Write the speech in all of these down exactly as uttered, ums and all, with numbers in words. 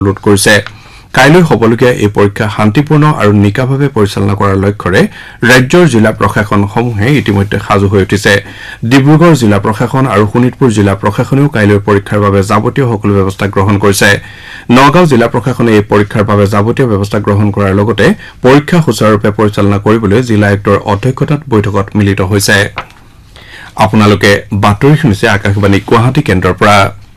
load কৰিছে কাইলৈ হবলগীয়া এই পৰীক্ষা শান্তিপূৰ্ণ আৰু নিকাভাৱে পৰিচালনা কৰাৰ লক্ষ্যৰে ৰাজ্যৰ জিলা প্ৰশাসনসমূহে ইতিমধ্যে সাজু হৈ উঠিছে ডিব্ৰুগড় জিলা প্ৰশাসন আৰু শোণিতপুৰ জিলা প্ৰশাসনেও কাইলৈ পৰীক্ষাৰ বাবে যাৱতীয় সকলো ব্যৱস্থা গ্ৰহণ কৰিছে নগাঁও জিলা প্ৰশাসনে এই পৰীক্ষাৰ বাবে যাৱতীয় ব্যৱস্থা গ্ৰহণ কৰাৰ লগতে পৰীক্ষা সুচাৰুৰূপে পৰিচালনা কৰিবলৈ জিলা আয়ুক্তৰ অধ্যক্ষতাত বৈঠকত মিলিত হৈছে আপোনালোকে বাতৰি শুনিছে আকাশবাণী গুৱাহাটী কেন্দ্ৰৰ পৰা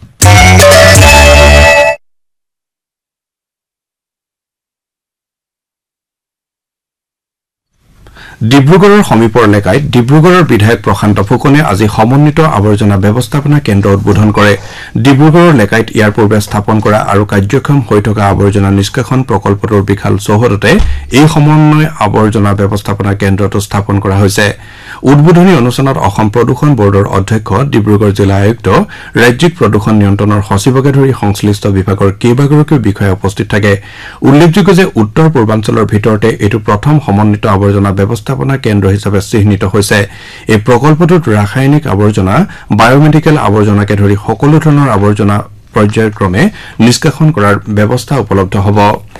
ডিব্ৰুগড়ৰ সমীপৰ লেকাইত ডিব্ৰুগড়ৰ বিধায়ক প্ৰশান্ত ফুকনে আজি সমন্বিত আৱৰ্জনা ব্যৱস্থাপনা কেন্দ্ৰ উদ্বোধন কৰে ডিব্ৰুগড়ৰ লেকাইত ইয়াৰ পূৰ্বে স্থাপন কৰা আৰু কাৰ্যক্ষম হৈ থকা আৱৰ্জনা নিষ্কাশন প্ৰকল্পটোৰ বিশাল চৌহদতে এই সমন্বয় আৱৰ্জনা ব্যৱস্থাপনা কেন্দ্ৰটো স্থাপন কৰা হৈছে উদ্বোধনী অনুষ্ঠানত অসম প্ৰদূষণ বৰ্ডৰ অধ্যক্ষ ডিব্ৰুগড় জিলা আয়ুক্ত ৰাজ্যিক প্ৰদূষণ নিয়ন্ত্ৰণৰ সচিবকে ধৰি সংশ্লিষ্ট বিভাগৰ কেইবাগৰাকীও বিষয়া উপস্থিত থাকে উল্লেখযোগ্য যে উত্তৰ পূৰ্বাঞ্চলৰ ভিতৰতে এইটো প্ৰথম সমন্বিত আৱৰ্জনা ব্যৱস্থাপনা কেন্দ্ৰ হিচাপে চিহ্নিত হৈছে এই প্ৰকল্পটোত ৰাসায়নিক আৱৰ্জনা বায়োমেডিকেল আৱৰ্জনাকে ধৰি সকলো ধৰণৰ আৱৰ্জনা পৰ্যায়ক্ৰমে নিষ্কাশন কৰাৰ ব্যৱস্থা উপলব্ধ হ'ব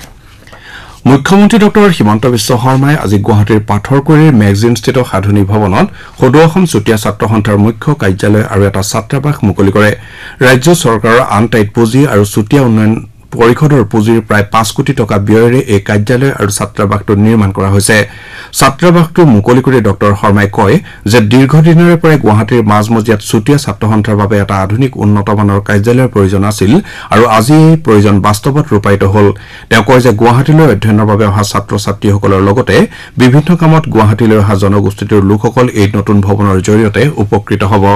মুখ্যমন্ত্ৰী ডক্টৰ হিমন্ত বিশ্ব শৰ্মাই আজি গুৱাহাটীৰ পাথৰকুৰিৰ মেগজিনস্থিত সাধনী ভৱনত সদৌ অসম চুতীয়া ছাত্ৰ সন্থাৰ মুখ্য কাৰ্যালয় আৰু এটা ছাত্ৰাবাস মুকলি কৰে ৰাজ্য চৰকাৰৰ আন ঠাইত পুঁজি আৰু চুতীয়া উন্নয়ন পৰিষদৰ পুঁজিৰ প্ৰায় পাঁচ কোটি টকা ব্যয়েৰে এই কাৰ্যালয় আৰু ছাত্ৰাবাসটো নিৰ্মাণ কৰা হৈছে ছাত্ৰাবাসটো মুকলি কৰি ডক্টৰ শৰ্মাই কয় যে দীৰ্ঘদিনৰে পৰা গুৱাহাটীৰ মাজমজিয়াত চুতীয়া ছাত্ৰ সন্থাৰ বাবে এটা আধুনিক উন্নতমানৰ কাৰ্যালয়ৰ প্ৰয়োজন আছিল আৰু আজি এই প্ৰয়োজন বাস্তৱত ৰূপায়িত হ'ল তেওঁ কয় যে গুৱাহাটীলৈ অধ্যয়নৰ বাবে অহা ছাত্ৰ ছাত্ৰীসকলৰ লগতে বিভিন্ন কামত গুৱাহাটীলৈ অহা জনগোষ্ঠীটোৰ লোকসকল এই নতুন ভৱনৰ জৰিয়তে উপকৃত হ'ব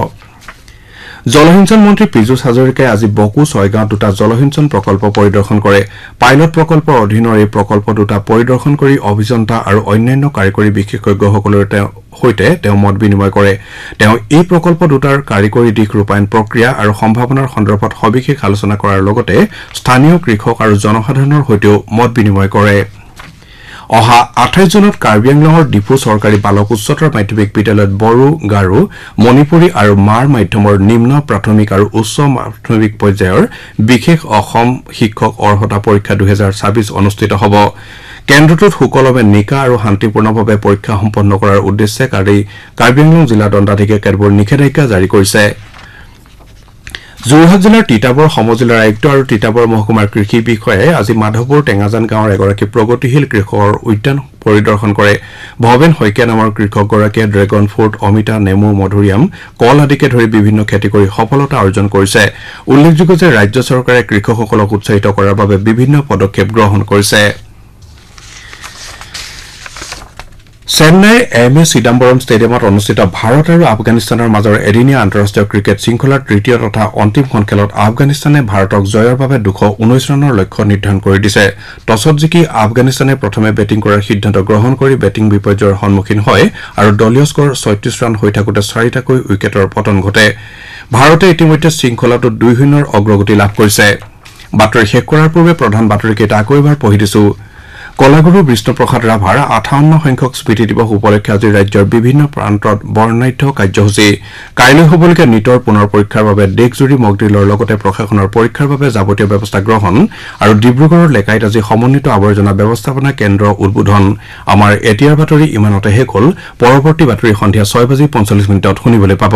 জলসিঞ্চন মন্ত্ৰী পীযুষ হাজৰিকাই আজি বকু ছয়গাঁও দুটা জলসিঞ্চন প্ৰকল্প পৰিদৰ্শন কৰে পাইলট প্ৰকল্পৰ অধীনৰ এই প্ৰকল্প দুটা পৰিদৰ্শন কৰি অভিযন্তা আৰু অন্যান্য কাৰিকৰী বিশেষজ্ঞসকলৰ সৈতে তেওঁ মত বিনিময় কৰে তেওঁ এই প্ৰকল্প দুটাৰ কাৰিকৰী দিশ ৰূপায়ণ প্ৰক্ৰিয়া আৰু সম্ভাৱনাৰ সন্দৰ্ভত সবিশেষ আলোচনা কৰাৰ লগতে স্থানীয় কৃষক আৰু জনসাধাৰণৰ সৈতেও মত বিনিময় কৰে অহা আঠাইশ জুনত কাৰ্বি আংলঙৰ ডিপু চৰকাৰী বালক উচ্চতৰ মাধ্যমিক বিদ্যালয়ত বড়ো গাৰো মণিপুৰী আৰু মাৰ মাধ্যমৰ নিম্ন প্ৰাথমিক আৰু উচ্চ মাধ্যমিক পৰ্যায়ৰ বিশেষ অসম শিক্ষক অৰ্হতা পৰীক্ষা দুহেজাৰ ছাব্বিছ অনুষ্ঠিত হ'ব কেন্দ্ৰটোত সুকলমে নিকা আৰু শান্তিপূৰ্ণভাৱে পৰীক্ষা সম্পন্ন কৰাৰ উদ্দেশ্যে কাৰ্বি আংলং জিলা দণ্ডাধীশে কেতবোৰ নিষেধাজ্ঞা জাৰি কৰিছে যোৰহাট জিলাৰ তিতাবৰ সমজিলাৰ আয়ুক্ত আৰু তিতাবৰ মহকুমাৰ কৃষি বিষয়াই আজি মাধৱপুৰ টেঙাজান গাঁৱৰ এগৰাকী প্ৰগতিশীল কৃষকৰ উদ্যান পৰিদৰ্শন কৰে ভৱেন শইকীয়া নামৰ কৃষকগৰাকীয়ে ড্ৰেগন ফ্ৰুট অমিতা নেমু মধুৰিআম কল আদিকে ধৰি বিভিন্ন খেতি কৰি সফলতা অৰ্জন কৰিছে উল্লেখযোগ্য যে ৰাজ্য চৰকাৰে কৃষকসকলক উৎসাহিত কৰাৰ বাবে বিভিন্ন পদক্ষেপ গ্ৰহণ কৰিছে চেন্নাইৰ এম এ চিদাম্বৰম ষ্টেডিয়ামত অনুষ্ঠিত ভাৰত আৰু আফগানিস্তানৰ মাজৰ এদিনীয়া আন্তঃৰাষ্ট্ৰীয় ক্ৰিকেট শৃংখলাৰ তৃতীয় তথা অন্তিমখন খেলত আফগানিস্তানে ভাৰতক জয়ৰ বাবে দুশ ঊনৈশ ৰানৰ লক্ষ্য নিৰ্ধাৰণ কৰি দিছে টছত জিকি আফগানিস্তানে প্ৰথমে বেটিং কৰাৰ সিদ্ধান্ত গ্ৰহণ কৰি বেটিং বিপৰ্যয়ৰ সন্মুখীন হয় আৰু দলীয় স্ক'ৰ ছয়ত্ৰিশ ৰান হৈ থাকোতে চাৰিটাকৈ উইকেটৰ পতন ঘটে ভাৰতে ইতিমধ্যে শৃংখলাটোত দুই শূন্যৰ অগ্ৰগতি লাভ কৰিছে বাতৰি শেষ কৰাৰ পূৰ্বে প্ৰধান বাতৰিকেইটা আকৌ এবাৰ পঢ়ি দিছো কলাগুৰু বিষ্ণুপ্ৰসাদ ৰাভাৰ আঠাৱন্ন সংখ্যক স্মৃতি দিৱস উপলক্ষে আজি ৰাজ্যৰ বিভিন্ন প্ৰান্তত বৰ্ণাঢ্য কাৰ্যসূচী কাইলৈ হ'বলগীয়া নিটৰ পুনৰ পৰীক্ষাৰ বাবে দেশজুৰি মকড্ৰিলৰ লগতে প্ৰশাসনৰ পৰীক্ষাৰ বাবে যাৱতীয় ব্যৱস্থা গ্ৰহণ আৰু ডিব্ৰুগড়ৰ লেকাইত আজি সমন্বিত আৱৰ্জনা ব্যৱস্থাপনা কেন্দ্ৰ উদ্বোধন আমাৰ এতিয়াৰ বাতৰি ইমানতে শেষ হ'ল পৰৱৰ্তী বাতৰি সন্ধিয়া ছয় বাজি পঞ্চল্লিছ মিনিটত শুনিবলৈ পাব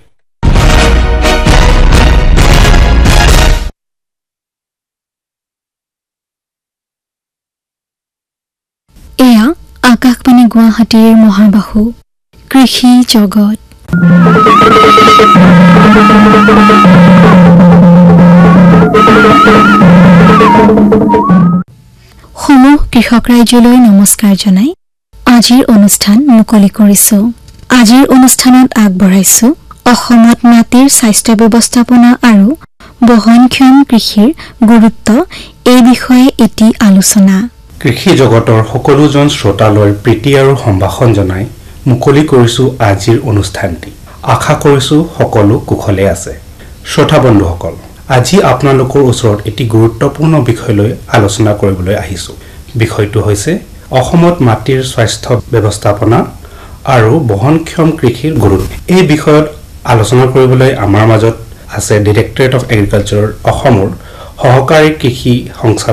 এয়া আকাশবাণী গুৱাহাটীৰ মহাবাহু কৃষি জগত সমূহ কৃষক ৰাইজলৈ নমস্কাৰ জনাই আজিৰ অনুষ্ঠান মুকলি কৰিছো আজিৰ অনুষ্ঠানত আগবঢ়াইছো অসমত মাটিৰ স্বাস্থ্য ব্যৱস্থাপনা আৰু বহনক্ষম কৃষিৰ গুৰুত্ব এই বিষয়ে এটি আলোচনা কৃষি জগতৰ সকলোজন শ্ৰোতালৈ প্ৰীতি আৰু সম্ভাষণ জনাই মুকলি কৰিছো আজিৰ অনুষ্ঠানটি আশা কৰিছো সকলো কুশলে আছে শ্ৰোতা বন্ধুসকল আজি আপোনালোকৰ ওচৰত এটি গুৰুত্বপূৰ্ণ বিষয় লৈ আলোচনা কৰিবলৈ আহিছো বিষয়টো হৈছে অসমত মাটিৰ স্বাস্থ্য ব্যৱস্থাপনা আৰু বহনক্ষম কৃষিৰ গুৰুত্ব এই বিষয়ত আলোচনা কৰিবলৈ আমাৰ মাজত আছে ডাইৰেক্টৰেট অফ এগ্ৰিকালচাৰ অসমৰ সহকাৰী কৃষি সংচালক